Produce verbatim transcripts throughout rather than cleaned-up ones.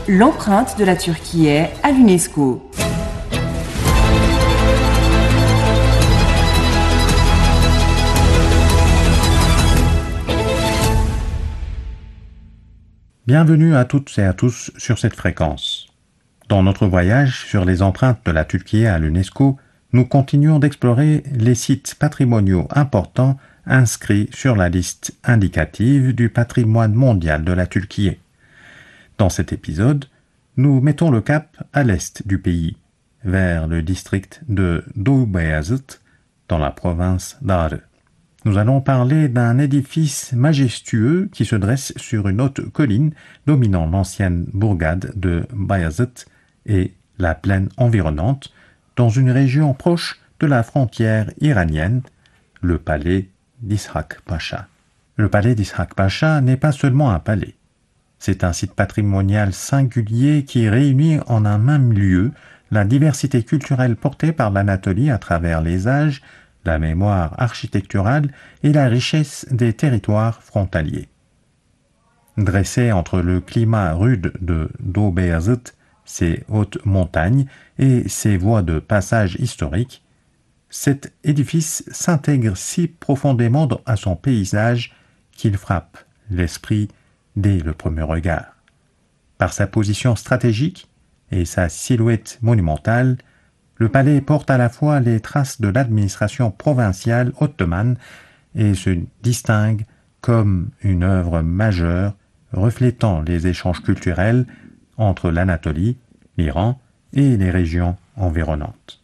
L'empreinte de la Turquie est à l'UNESCO. Bienvenue à toutes et à tous sur cette fréquence. Dans notre voyage sur les empreintes de la Turquie à l'UNESCO, nous continuons d'explorer les sites patrimoniaux importants inscrits sur la liste indicative du patrimoine mondial de la Turquie. Dans cet épisode, nous mettons le cap à l'est du pays, vers le district de Doğubeyazıt, dans la province d'Arı. Nous allons parler d'un édifice majestueux qui se dresse sur une haute colline dominant l'ancienne bourgade de Bayazıt et la plaine environnante, dans une région proche de la frontière iranienne, le palais d'Ishak Pacha. Le palais d'Ishak Pacha n'est pas seulement un palais. C'est un site patrimonial singulier qui réunit en un même lieu la diversité culturelle portée par l'Anatolie à travers les âges, la mémoire architecturale et la richesse des territoires frontaliers. Dressé entre le climat rude de Doğubeyazıt, ses hautes montagnes et ses voies de passage historiques, cet édifice s'intègre si profondément à son paysage qu'il frappe l'esprit dès le premier regard. Par sa position stratégique et sa silhouette monumentale, le palais porte à la fois les traces de l'administration provinciale ottomane et se distingue comme une œuvre majeure reflétant les échanges culturels entre l'Anatolie, l'Iran et les régions environnantes.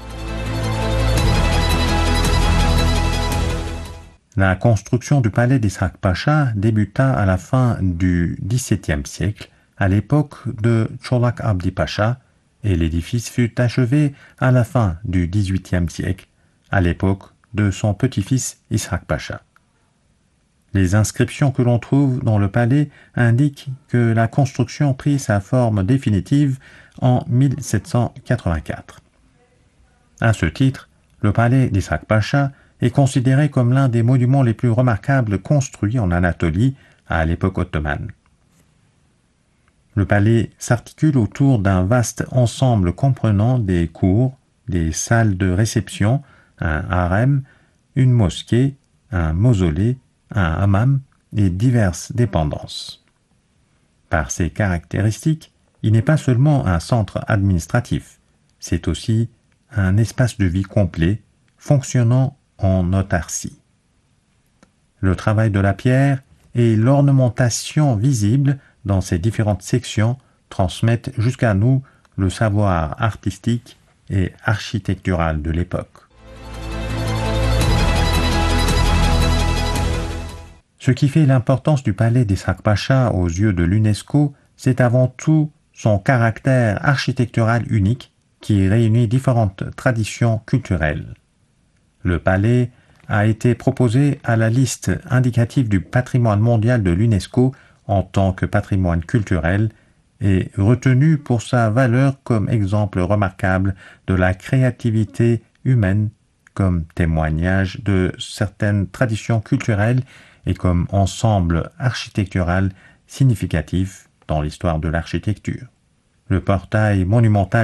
La construction du palais d'Ishak Pacha débuta à la fin du dix-septième siècle, à l'époque de Çolak Abdi Pacha, et l'édifice fut achevé à la fin du dix-huitième siècle, à l'époque de son petit-fils Ishak Pacha. Les inscriptions que l'on trouve dans le palais indiquent que la construction prit sa forme définitive en mille sept cent quatre-vingt-quatre. À ce titre, le palais d'Ishak Pacha est considéré comme l'un des monuments les plus remarquables construits en Anatolie à l'époque ottomane. Le palais s'articule autour d'un vaste ensemble comprenant des cours, des salles de réception, un harem, une mosquée, un mausolée, un hammam et diverses dépendances. Par ses caractéristiques, il n'est pas seulement un centre administratif, c'est aussi un espace de vie complet, fonctionnant en autarcie. Le travail de la pierre et l'ornementation visible dans ces différentes sections transmettent jusqu'à nous le savoir artistique et architectural de l'époque. Ce qui fait l'importance du palais d'Ishak Pacha aux yeux de l'UNESCO, c'est avant tout son caractère architectural unique qui réunit différentes traditions culturelles. Le palais a été proposé à la liste indicative du patrimoine mondial de l'UNESCO en tant que patrimoine culturel et retenu pour sa valeur comme exemple remarquable de la créativité humaine, comme témoignage de certaines traditions culturelles et comme ensemble architectural significatif dans l'histoire de l'architecture. Le portail monumental